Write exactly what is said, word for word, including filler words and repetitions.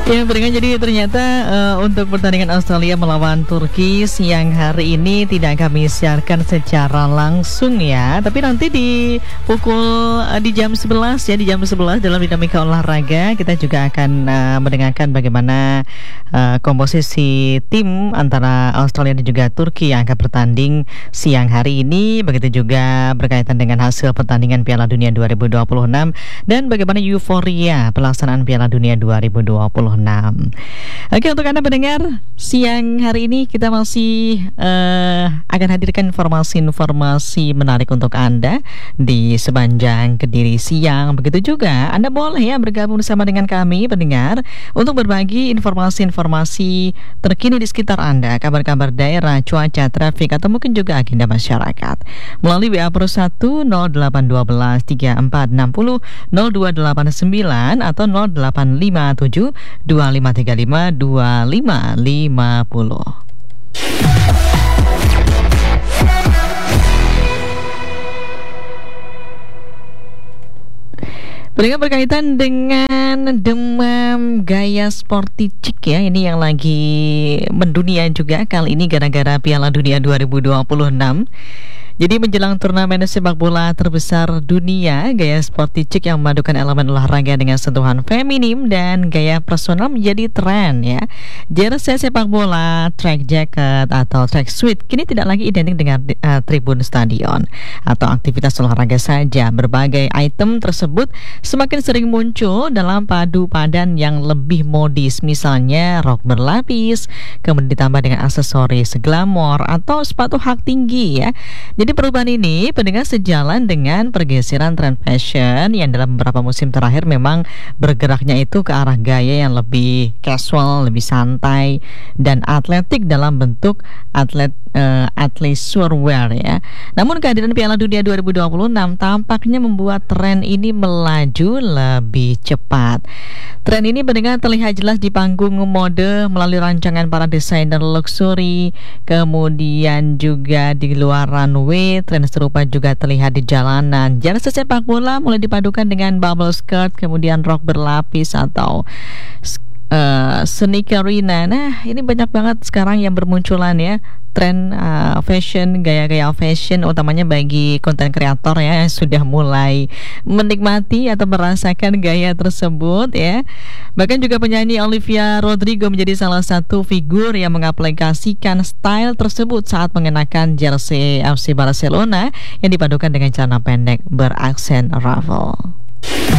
Ya, berikan jadi ternyata uh, untuk pertandingan Australia melawan Turki siang hari ini tidak kami siarkan secara langsung ya, tapi nanti di pukul uh, di jam sebelas ya, di jam sebelas dalam dinamika olahraga kita juga akan uh, mendengarkan bagaimana uh, komposisi tim antara Australia dan juga Turki yang akan bertanding siang hari ini, begitu juga berkaitan dengan hasil pertandingan Piala Dunia dua ribu dua puluh enam dan bagaimana euforia pelaksanaan Piala Dunia dua ribu dua puluh enam. Oke, untuk Anda pendengar, siang hari ini kita masih uh, akan hadirkan informasi-informasi menarik untuk Anda di sepanjang Kediri siang. Begitu juga Anda boleh ya bergabung bersama dengan kami pendengar untuk berbagi informasi-informasi terkini di sekitar Anda, kabar-kabar daerah, cuaca, trafik, atau mungkin juga agenda masyarakat melalui W A Pro satu nol delapan satu dua tiga empat enam nol nol dua delapan sembilan atau nol delapan lima tujuh dua lima tiga lima dua lima lima nol. Berikut berkaitan dengan demam gaya sporty chic ya, ini yang lagi mendunia juga kali ini gara-gara Piala Dunia dua ribu dua puluh enam. Jadi menjelang turnamen sepak bola terbesar dunia, gaya sporty chic yang memadukan elemen olahraga dengan sentuhan feminim dan gaya personal menjadi tren ya. Jersey sepak bola, track jacket atau track suit kini tidak lagi identik dengan uh, tribun stadion atau aktivitas olahraga saja. Berbagai item tersebut semakin sering muncul dalam padu padan yang lebih modis, misalnya rok berlapis, kemudian ditambah dengan aksesoris glamor atau sepatu hak tinggi ya. Jadi perubahan ini pendengar sejalan dengan pergeseran tren fashion yang dalam beberapa musim terakhir memang bergeraknya itu ke arah gaya yang lebih casual, lebih santai dan atletik dalam bentuk atlet uh, athleisure wear ya. Namun kehadiran Piala Dunia dua ribu dua puluh enam tampaknya membuat tren ini melaju lebih cepat. Tren ini pendengar terlihat jelas di panggung mode melalui rancangan para desainer luxury, kemudian juga di luar runway. Tren serupa juga terlihat di jalanan. Jersey sepak bola mulai dipadukan dengan bubble skirt, kemudian rok berlapis atau uh, sneakerina. Nah, ini banyak banget sekarang yang bermunculan ya. Tren uh, fashion, gaya-gaya fashion utamanya bagi konten kreator ya yang sudah mulai menikmati atau merasakan gaya tersebut ya. Bahkan juga penyanyi Olivia Rodrigo menjadi salah satu figur yang mengaplikasikan style tersebut saat mengenakan jersey F C Barcelona yang dipadukan dengan celana pendek beraksen ruffle.